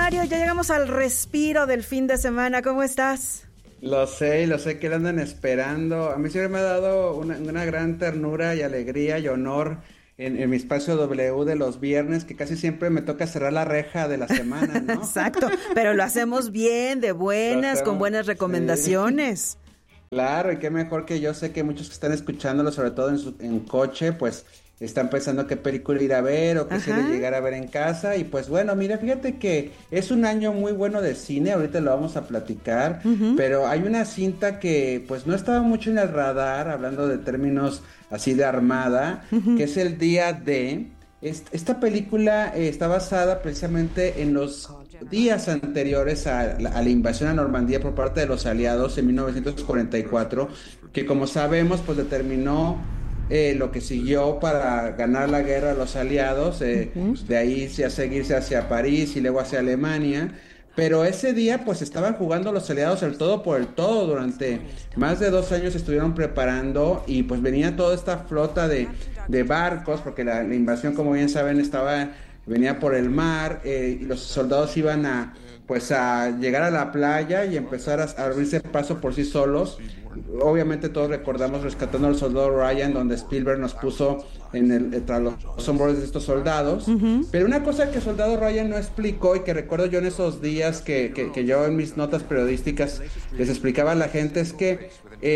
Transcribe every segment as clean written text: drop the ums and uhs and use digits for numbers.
Mario, ya llegamos al respiro del fin de semana. ¿Cómo estás? Lo sé que lo andan esperando. A mí siempre me ha dado una gran ternura y alegría y honor en mi espacio W de los viernes, que casi siempre me toca cerrar la reja de la semana, ¿no? Exacto, pero lo hacemos bien, de buenas, con buenas Sí. recomendaciones. Claro, y qué mejor que yo sé que muchos que están escuchándolo, sobre todo en coche, pues están pensando qué película ir a ver o qué serie Ajá. llegar a ver en casa. Y pues bueno, mira, fíjate que es un año muy bueno de cine, ahorita lo vamos a platicar, Ujú. pero hay una cinta que pues no estaba mucho en el radar, hablando de términos así de armada, que Ujú. es El Día de... Esta película está basada precisamente en los días anteriores a la invasión a Normandía por parte de los aliados en 1944, que como sabemos, pues determinó lo que siguió para ganar la guerra a los aliados, Ujú. de ahí a seguirse hacia París y luego hacia Alemania. Pero ese día pues estaban jugando los aliados el todo por el todo. Durante más de 2 años estuvieron preparando y pues venía toda esta flota de barcos, porque la invasión, como bien saben, venía por el mar, y los soldados iban a llegar a la playa y empezar a abrirse paso por sí solos. Obviamente todos recordamos Rescatando al Soldado Ryan, donde Spielberg nos puso tras los hombros de estos soldados. Ujú. Pero una cosa que Soldado Ryan no explicó y que recuerdo yo en esos días que yo en mis notas periodísticas les explicaba a la gente es que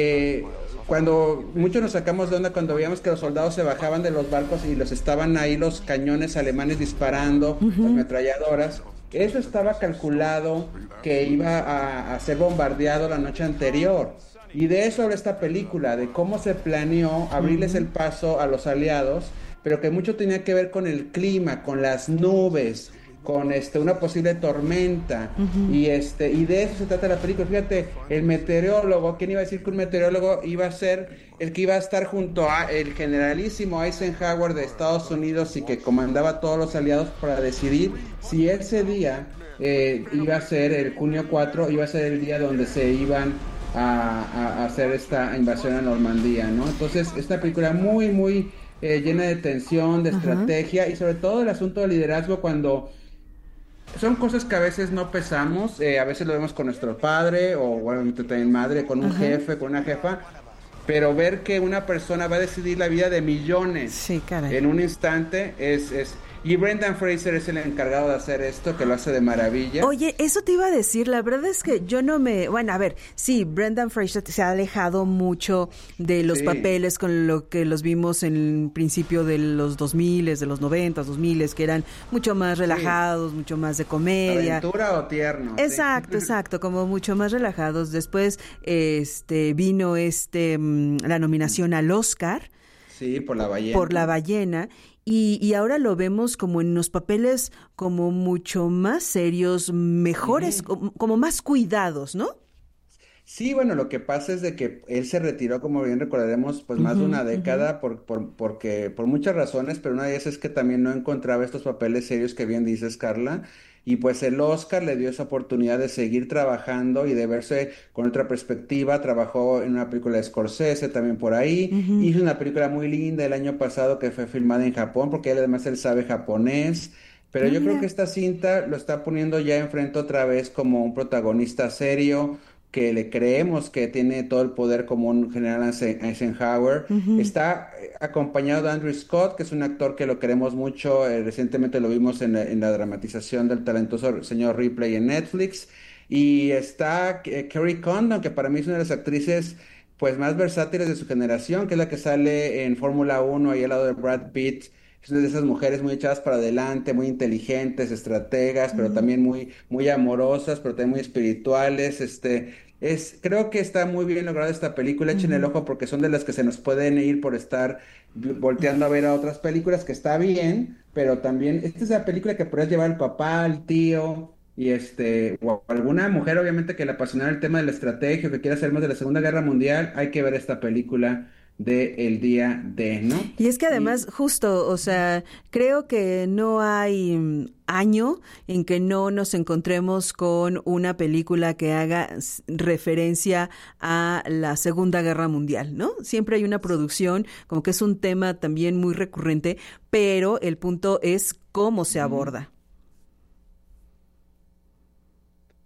cuando muchos nos sacamos de onda cuando veíamos que los soldados se bajaban de los barcos y los estaban ahí los cañones alemanes disparando, las Ujú. ametralladoras, eso estaba calculado que iba a ser bombardeado la noche anterior. Y de eso habla esta película, de cómo se planeó abrirles el Ujú. paso a los aliados, pero que mucho tenía que ver con el clima, con las nubes, con una posible tormenta. Ujú. Y de eso se trata la película. Fíjate, el meteorólogo, ¿quién iba a decir que un meteorólogo iba a ser el que iba a estar junto a el generalísimo Eisenhower de Estados Unidos y que comandaba a todos los aliados para decidir si ese día iba a ser el junio 4, iba a ser el día donde se iban a hacer esta invasión a Normandía, ¿no? Entonces, esta película muy llena de tensión, de Ajá. estrategia y sobre todo el asunto de liderazgo cuando son cosas que a veces no pesamos, a veces lo vemos con nuestro padre o obviamente también madre, con un Ajá. jefe, con una jefa, pero ver que una persona va a decidir la vida de millones Sí, caray. en un instante es... Y Brendan Fraser es el encargado de hacer esto, que lo hace de maravilla. Oye, eso te iba a decir, la verdad es que yo no me... Bueno, a ver, sí, Brendan Fraser se ha alejado mucho de los Sí, papeles con lo que los vimos en el principio de los 2000, de los 90, 2000, que eran mucho más sí. relajados, mucho más de comedia. ¿Aventura o tierno? Sí. Exacto, exacto, como mucho más relajados. Después, vino la nominación al Oscar Sí, por la por La ballena. ballena y ahora lo vemos como en unos papeles como mucho más serios, mejores, Ujú. como más cuidados, ¿no? Sí, bueno, lo que pasa es de que él se retiró, como bien recordaremos, pues más de Ujú. una Ujú. década porque por muchas razones, pero una de ellas es que también no encontraba estos papeles serios que bien dices, Carla, y pues el Oscar le dio esa oportunidad de seguir trabajando y de verse con otra perspectiva. Trabajó en una película de Scorsese también por ahí, Ujú. hizo una película muy linda el año pasado que fue filmada en Japón, porque él sabe japonés. Pero Ah, yo creo que mira. esta cinta lo está poniendo ya enfrente otra vez como un protagonista serio, que le creemos que tiene todo el poder como un general Eisenhower. Ujú. Está acompañado de Andrew Scott, que es un actor que lo queremos mucho. Recientemente lo vimos en la dramatización del talentoso señor Ripley en Netflix. Y está Kerry Condon, que para mí es una de las actrices pues más versátiles de su generación, que es la que sale en Fórmula 1 ahí al lado de Brad Pitt. Es una de esas mujeres muy echadas para adelante, muy inteligentes, estrategas, pero Ujú. también muy amorosas, pero también muy espirituales. Creo que está muy bien lograda esta película. Echen el Ujú. ojo porque son de las que se nos pueden ir por estar volteando a ver a otras películas, que está bien, pero también esta es la película que podrías llevar al papá, al tío, o alguna mujer, obviamente, que le apasionara el tema de la estrategia o que quiera hacer más de la Segunda Guerra Mundial. Hay que ver esta película de El Día de, ¿no? Y es que además, Y justo, o sea, creo que no hay año en que no nos encontremos con una película que haga referencia a la Segunda Guerra Mundial, ¿no? Siempre hay una producción, como que es un tema también muy recurrente, pero el punto es cómo se ujú. aborda.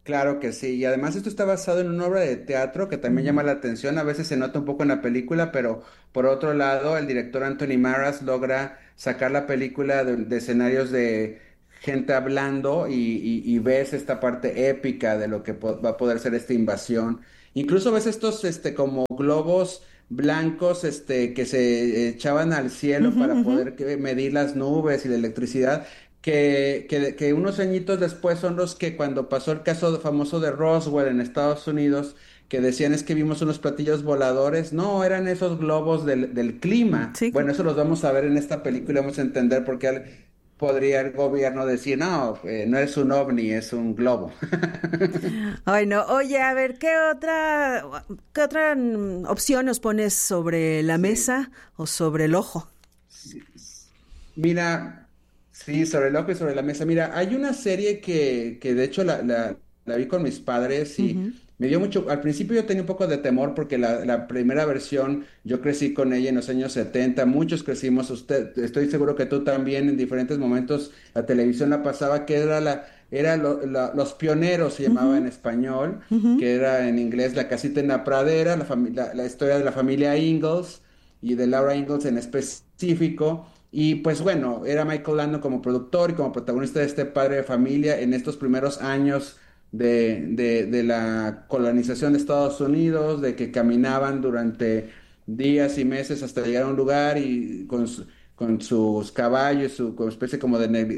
Claro que sí, y además esto está basado en una obra de teatro que también llama la atención, a veces se nota un poco en la película, pero por otro lado, el director Anthony Maras logra sacar la película de escenarios de gente hablando y ves esta parte épica de lo que va a poder ser esta invasión. Incluso ves estos como globos blancos que se echaban al cielo Ujú, para ujú. poder medir las nubes y la electricidad que unos añitos después son los que cuando pasó el caso famoso de Roswell en Estados Unidos, que decían es que vimos unos platillos voladores, no, eran esos globos del clima. Sí. Bueno, eso los vamos a ver en esta película, vamos a entender por qué podría el gobierno decir, no, no es un ovni, es un globo. Ay, no. Oye, a ver, qué otra opción nos pones sobre la Sí. mesa o sobre el ojo? Sí, mira, sí, sobre el ojo y sobre la mesa. Mira, hay una serie que de hecho la vi con mis padres y Ujú, me dio mucho, al principio yo tenía un poco de temor porque la primera versión yo crecí con ella en los años 70, muchos crecimos, estoy seguro que tú también en diferentes momentos la televisión la pasaba, que era Los Pioneros se llamaba en ujú, español, ujú. que era en inglés La casita en la pradera, la historia de la familia Ingalls y de Laura Ingalls en específico. Y pues bueno, era Michael Landon como productor y como protagonista de este padre de familia en estos primeros años de la colonización de Estados Unidos, de que caminaban durante días y meses hasta llegar a un lugar y con sus caballos, su como especie como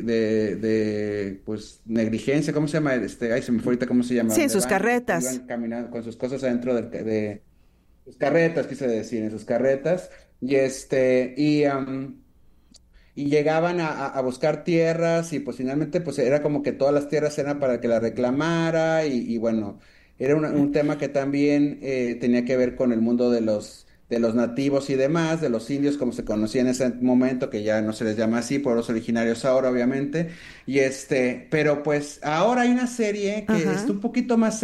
pues negligencia, ¿cómo se llama? Ay, se me fue ahorita cómo se llama, Sí, en donde sus van, carretas. iban caminando con sus cosas adentro de sus carretas, quise decir, en sus carretas, y llegaban a buscar tierras y pues finalmente pues era como que todas las tierras eran para que la reclamara y bueno, era un tema que también tenía que ver con el mundo de los nativos y demás, de los indios como se conocía en ese momento, que ya no se les llama así, pueblos originarios ahora obviamente, pero pues ahora hay una serie que está Ajá. un poquito más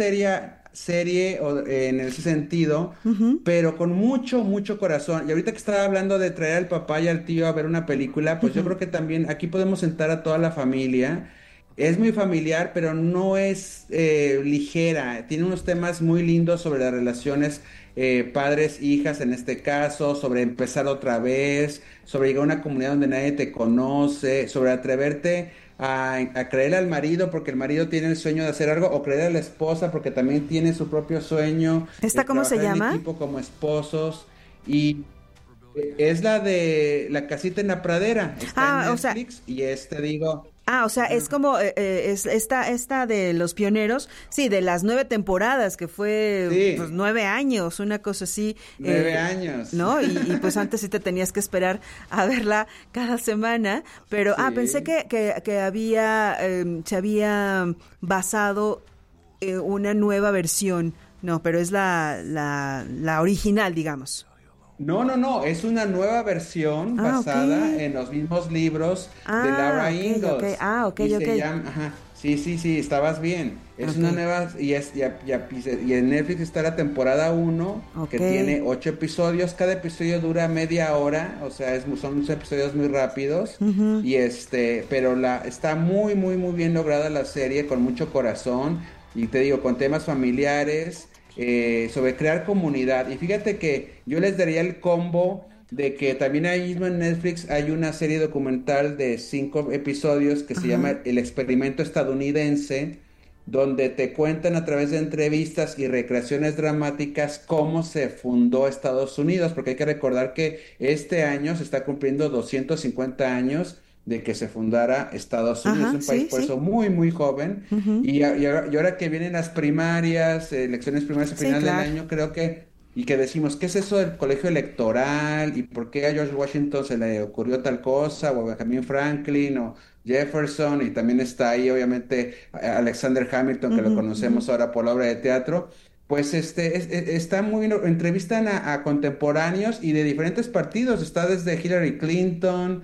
en ese sentido, Ujú, pero con mucho, mucho corazón. Y ahorita que estaba hablando de traer al papá y al tío a ver una película, pues yo ujú. creo que también aquí podemos sentar a toda la familia. Es muy familiar, pero no es ligera. Tiene unos temas muy lindos sobre las relaciones padres, hijas en este caso, sobre empezar otra vez, sobre llegar a una comunidad donde nadie te conoce, sobre atreverte a creer al marido porque el marido tiene el sueño de hacer algo, o creer a la esposa porque también tiene su propio sueño de ¿Esta cómo se trabajar en llama? equipo como esposos. Y es la de La casita en la pradera, está en Ah, o sea, Netflix y digo, o sea, es ajá, como es esta de los pioneros, sí, de las 9 temporadas, que fue pues sí, 9 años, una cosa así, 9 años. ¿no? Y pues antes sí te tenías que esperar a verla cada semana, pero pensé Sí. que había se había basado una nueva versión, no, pero es la original, digamos. No, no, no, es una nueva versión Ah, ok. basada en los mismos libros de Ah, Laura ok, ok. Ingalls Ah, ok, y ok. se llama, ajá, sí, sí, sí, estabas bien. Es Ok, una nueva y en Netflix está la temporada uno que ok. tiene 8 episodios, cada episodio dura media hora, o sea, son unos episodios muy rápidos Ujú. pero está muy, muy, muy bien lograda la serie con mucho corazón y te digo, con temas familiares sobre crear comunidad. Y fíjate que yo les daría el combo de que también ahí mismo en Netflix hay una serie documental de 5 episodios que se llama Ajá. El Experimento Estadounidense, donde te cuentan a través de entrevistas y recreaciones dramáticas cómo se fundó Estados Unidos, porque hay que recordar que este año se está cumpliendo 250 años de que se fundara Estados Unidos, Ajá, un país sí, por sí. eso muy, muy joven Ujú. y ahora que vienen las primarias, elecciones primarias a Sí, final del claro. año, y que decimos, ¿qué es eso del colegio electoral? ¿Y por qué a George Washington se le ocurrió tal cosa? O a Benjamin Franklin o Jefferson, y también está ahí obviamente Alexander Hamilton, que lo Ujú, ujú. conocemos ahora por la obra de teatro. Pues está muy bien, entrevistan a contemporáneos y de diferentes partidos, está desde Hillary Clinton,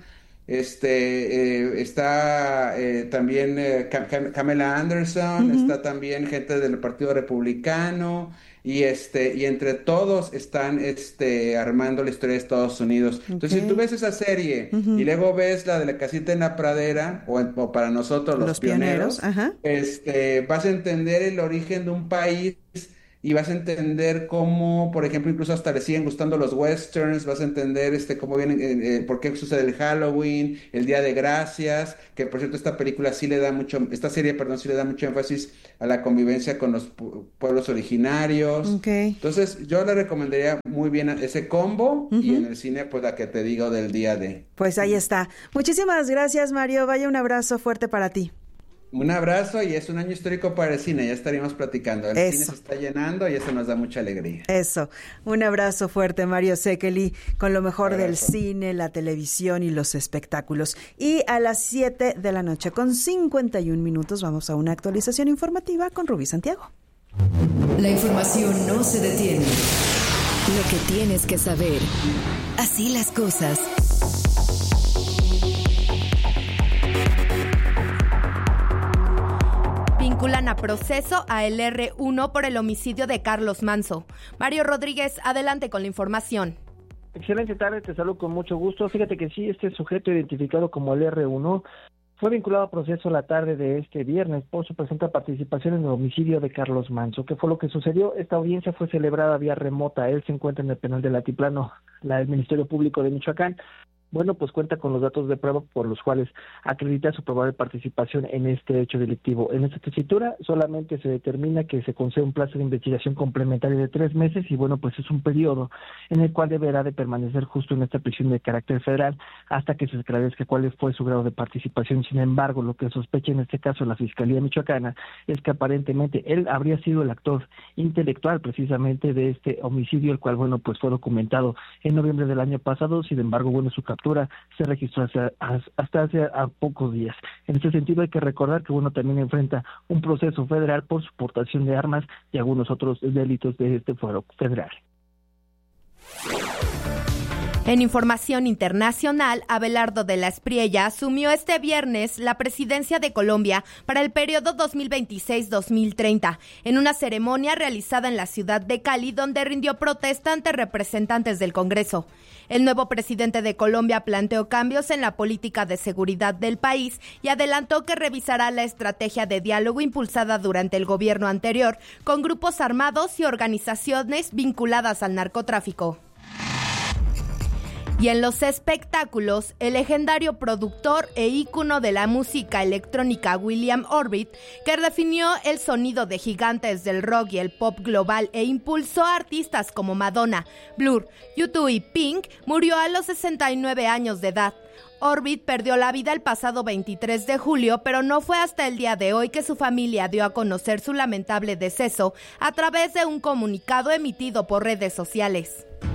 está también Pamela Anderson, está también gente del Partido Republicano, y entre todos están armando la historia de Estados Unidos. Entonces, si tú ves esa serie y luego ves la de La Casita en la Pradera, o para nosotros los pioneros, vas a entender el origen de un país. Y vas a entender cómo, por ejemplo, incluso hasta le siguen gustando los westerns, vas a entender cómo vienen, por qué sucede el Halloween, el Día de Gracias, que por cierto esta serie, sí le da mucho énfasis a la convivencia con los pueblos originarios. Okay. Entonces, yo le recomendaría muy bien ese combo, y en el cine, pues la que te digo del día de. Pues ahí está. Muchísimas gracias, Mario. Vaya, un abrazo fuerte para ti. Un abrazo, y es un año histórico para el cine, ya estaríamos platicando. El cine se está llenando y eso nos da mucha alegría. Eso, un abrazo fuerte, Mario Szekely, con lo mejor del cine, la televisión y los espectáculos. Y a las 7 de la noche con 51 minutos vamos a una actualización informativa con Rubí Santiago. La información no se detiene. Lo que tienes que saber. Así las cosas. Vinculan a proceso a el R1 por el homicidio de Carlos Manzo. Mario Rodríguez, adelante con la información. Excelente tarde, te saludo con mucho gusto. Fíjate que sí, este sujeto identificado como el R1 fue vinculado a proceso la tarde de este viernes por su presunta participación en el homicidio de Carlos Manzo. ¿Qué fue lo que sucedió? Esta audiencia fue celebrada vía remota. Él se encuentra en el penal del Altiplano, del Ministerio Público de Michoacán. Bueno, pues cuenta con los datos de prueba por los cuales acredita su probable participación en este hecho delictivo. En esta tesitura solamente se determina que se concede un plazo de investigación complementario de 3 meses y bueno, pues es un periodo en el cual deberá de permanecer justo en esta prisión de carácter federal hasta que se esclarezca cuál fue su grado de participación. Sin embargo, lo que sospecha en este caso la Fiscalía Michoacana es que aparentemente él habría sido el actor intelectual precisamente de este homicidio, el cual, bueno, pues fue documentado en noviembre del año pasado. Sin embargo, bueno, su captura se registró hasta hace pocos días. En este sentido hay que recordar que uno también enfrenta un proceso federal por su portación de armas y algunos otros delitos de este fuero federal. En información internacional, Abelardo de la Espriella asumió este viernes la presidencia de Colombia para el periodo 2026-2030, en una ceremonia realizada en la ciudad de Cali, donde rindió protesta ante representantes del Congreso. El nuevo presidente de Colombia planteó cambios en la política de seguridad del país y adelantó que revisará la estrategia de diálogo impulsada durante el gobierno anterior con grupos armados y organizaciones vinculadas al narcotráfico. Y en los espectáculos, el legendario productor e ícono de la música electrónica William Orbit, que definió el sonido de gigantes del rock y el pop global e impulsó a artistas como Madonna, Blur, U2 y Pink, murió a los 69 años de edad. Orbit perdió la vida el pasado 23 de julio, pero no fue hasta el día de hoy que su familia dio a conocer su lamentable deceso a través de un comunicado emitido por redes sociales.